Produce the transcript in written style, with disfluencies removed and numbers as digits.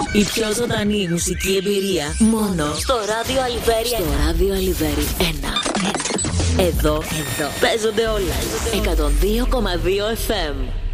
Η πιο ζωντανή μουσική εμπειρία μόνο στο ράδιο Αλιβέρι 1. Στο ράδιο Αλιβέρι 1. Εδώ παίζονται όλα. 102,2 FM.